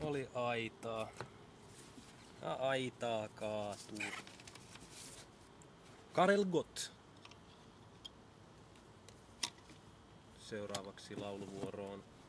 Oli aitaa. Ja aitaa kaatuu. Karel Gott. Seuraavaksi lauluvuoroon